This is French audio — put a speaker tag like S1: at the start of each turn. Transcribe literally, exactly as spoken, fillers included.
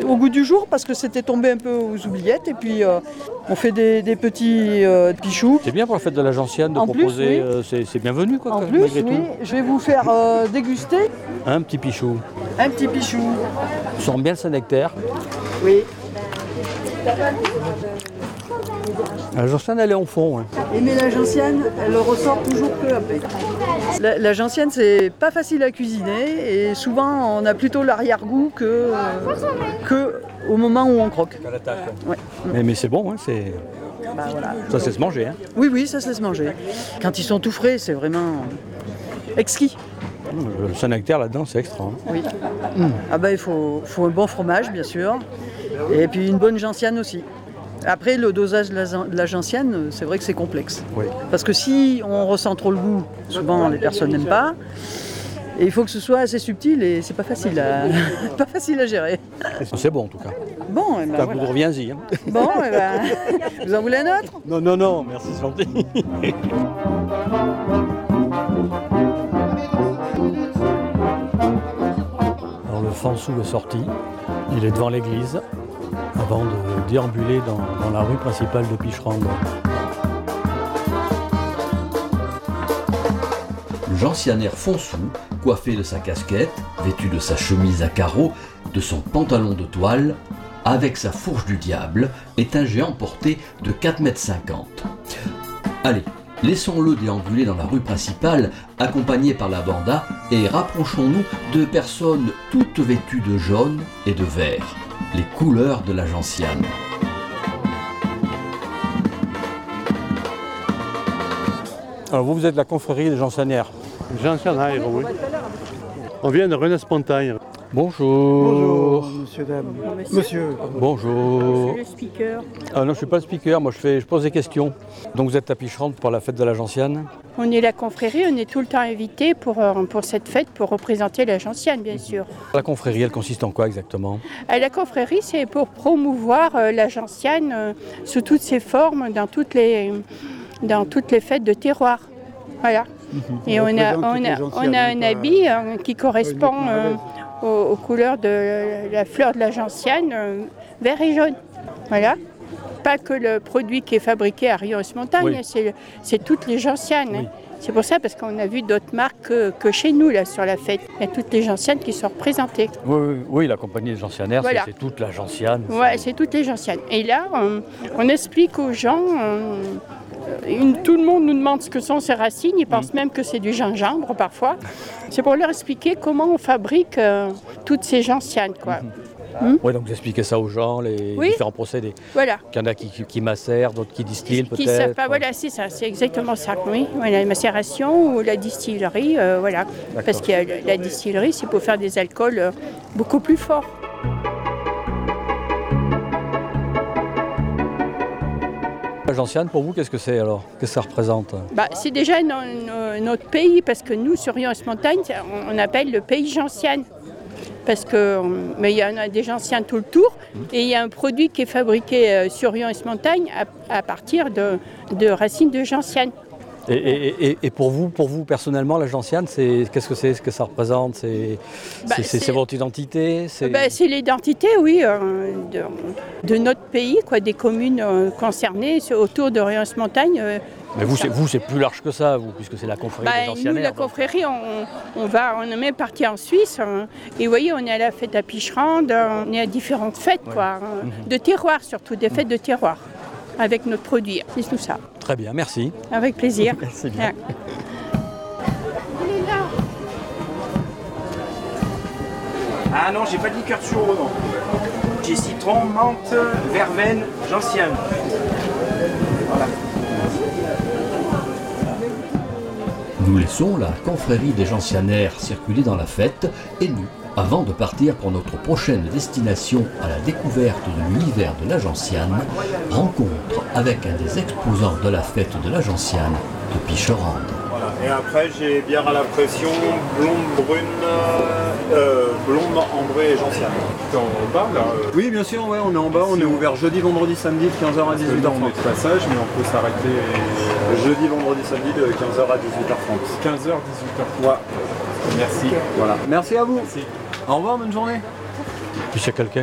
S1: au goût du jour parce que c'était tombé un peu aux oubliettes et puis euh, on fait des, des petits euh, pichous.
S2: C'est bien pour la fête de la gentiane de
S1: En
S2: proposer,
S1: plus, oui.
S2: euh, c'est, c'est bienvenu quoi,
S1: En
S2: quand-
S1: plus,
S2: malgré
S1: oui,
S2: tout.
S1: je vais vous faire euh, déguster
S2: Un petit pichou.
S1: un petit pichou.
S2: On sent bien le Saint-Nectaire.
S1: Oui.
S2: La gentiane elle est en fond. Hein.
S1: Et mais la gentiane, elle ressort toujours peu après. La, la gentiane, c'est pas facile à cuisiner et souvent on a plutôt l'arrière-goût que, euh, que au moment où on croque.
S2: À l'attaque.
S1: Ouais.
S2: Mais, mais c'est bon, hein, c'est...
S1: Bah, voilà.
S2: ça c'est se manger. Hein.
S1: Oui, oui, ça se laisse manger. Quand ils sont tout frais, c'est vraiment exquis.
S2: Le Saint-Nectaire là-dedans c'est extra. Hein.
S1: Oui. Mmh. Ah bah, il faut, faut un bon fromage, bien sûr, et puis une bonne gentiane aussi. Après, le dosage de la, de la gentiane, c'est vrai que c'est complexe.
S2: Oui.
S1: Parce que si on ressent trop le goût, souvent les personnes n'aiment pas. Et il faut que ce soit assez subtil et c'est pas facile à, pas facile à gérer.
S2: C'est bon en tout cas.
S1: Bon, et ben,
S2: T'as
S1: voilà.
S2: goût, reviens-y. Hein.
S1: Bon, et ben, vous en voulez un autre?
S2: Non, non, non, merci, c'est gentil. Alors le fansou est sorti, il est devant l'église, avant de déambuler dans, dans la rue principale de Picherande.
S3: Le gentianaire Fonsou, coiffé de sa casquette, vêtu de sa chemise à carreaux, de son pantalon de toile, avec sa fourche du diable, est un géant porté de quatre mètres cinquante. Allez, laissons-le déambuler dans la rue principale, accompagné par la banda, et rapprochons-nous de personnes toutes vêtues de jaune et de vert, les couleurs de la gentiane.
S2: Alors vous, vous êtes la confrérie des gentianaires.
S4: Gentianaire, oui. On vient de Rennes-Spontagne.
S2: Bonjour.
S5: Bonjour, monsieur, dame. Monsieur.
S2: Bonjour.
S6: C'est le speaker.
S2: Ah non, je ne suis pas le speaker, moi je, fais, je pose des questions. Donc vous êtes à Picherande pour la fête de la gentiane.
S6: On est la confrérie, on est tout le temps invité pour, euh, pour cette fête, pour représenter la gentiane, bien sûr.
S2: La confrérie, elle consiste en quoi exactement?
S6: À la confrérie, c'est pour promouvoir euh, la gentiane euh, sous toutes ses formes, dans toutes les, dans toutes les fêtes de terroir. Voilà. Et on a, on a, on a un habit euh, qui correspond euh, aux, aux couleurs de la fleur de la gentiane, euh, vert et jaune. Voilà. Pas que le produit qui est fabriqué à Rions-Montagne,
S2: Oui.
S6: c'est, c'est toutes les gentianes.
S2: Oui.
S6: Hein. C'est pour ça, parce qu'on a vu d'autres marques que, que chez nous là, sur la fête. Il y a toutes les gentianes qui sont représentées.
S2: Oui, oui, oui, la compagnie des gentianaires,
S6: Voilà.
S2: c'est, c'est toute la gentiane.
S6: Ouais, c'est toutes les gentianes. Et là, on, on explique aux gens, on- une- tout le monde nous demande ce que sont ces racines, ils pensent même que c'est du gingembre parfois. C'est pour leur expliquer comment on fabrique euh, toutes ces gentianes, quoi.
S2: Oui, donc vous expliquez ça aux gens, les
S6: Oui.
S2: différents procédés.
S6: Voilà.
S2: Il y en a qui, qui, qui macèrent, d'autres qui distillent
S6: Qui
S2: peut-être.
S6: savent pas, voilà, c'est ça, c'est exactement ça. Oui, voilà, la macération ou la distillerie, euh, voilà. Parce que la, la distillerie, c'est pour faire des alcools euh, beaucoup plus forts.
S2: La gentiane, pour vous, qu'est-ce que c'est alors? Qu'est-ce que ça représente?
S6: Bah, c'est déjà no- no- notre pays, parce que nous, sur Rions-Montagne, on, on appelle le pays gentiane. Parce que, mais il y en a des gentianes tout le tour, et il y a un produit qui est fabriqué euh, sur Rions-Montagne à, à partir de, de racines de gentiane.
S2: Et, et, et, et pour vous, pour vous personnellement, la gentiane, c'est, qu'est-ce que c'est, ce que ça représente? C'est,
S6: Bah,
S2: c'est, c'est,
S6: c'est-
S2: c'est votre identité? C'est...
S6: Bah, c'est l'identité, oui, euh, de, de notre pays, quoi, des communes euh, concernées sur- autour de Rions-Montagne. euh,
S2: Mais vous c'est, vous, c'est plus large que ça, vous, puisque c'est la confrérie
S6: Bah,
S2: des
S6: nous,
S2: gentianaires.
S6: la confrérie, on, on va, on est même parti en Suisse. hein. Et vous voyez, on est à la fête à Picherande, on est à différentes fêtes, quoi, hein, de terroir surtout, des fêtes de terroir, avec notre produit. C'est tout ça.
S2: Très bien, merci.
S6: Avec plaisir.
S2: C'est bien.
S6: Ouais.
S7: Ah non, j'ai pas de liqueur de sureau, non. J'ai citron, menthe, verveine, gentiane. Voilà.
S3: Nous laissons la confrérie des gentianaires circuler dans la fête et nous, avant de partir pour notre prochaine destination à la découverte de l'univers de la gentiane, rencontre avec un des exposants de la fête de la gentiane de Picherande.
S8: Voilà. Et après, j'ai bière à la pression, blonde, brune, euh, blonde, ambrée et gentiane.
S9: T'es en bas là euh,
S8: Oui, bien sûr, ouais, on est en bas, on est ouvert jeudi, vendredi, samedi de quinze heures à dix-huit heures
S9: on est
S8: trente.
S9: de passage, mais on peut s'arrêter euh,
S8: Jeudi, vendredi, samedi de quinze heures à dix-huit heures trente.
S9: quinze heures, dix-huit heures.
S8: Ouais.
S9: Merci.
S8: Voilà. Merci à vous.
S9: Merci.
S8: Au revoir, bonne journée.
S2: Puis s'il y a quelqu'un